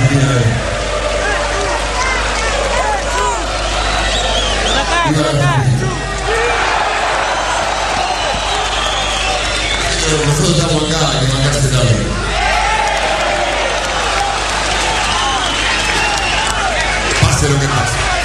Nosotros estamos acá, que mandarse tarde. Pase lo que pase.